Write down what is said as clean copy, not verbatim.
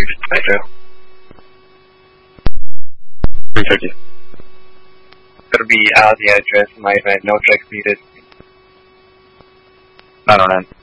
Nitro. 350. Gonna be out of the address, my event, no tracks needed. 909.